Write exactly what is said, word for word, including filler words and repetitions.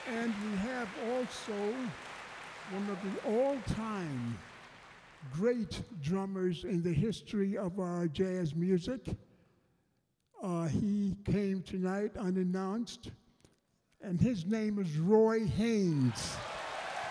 And we have also one of the all-time great drummers in the history of our jazz music. Uh, he came tonight unannounced, and his name is Roy Haynes.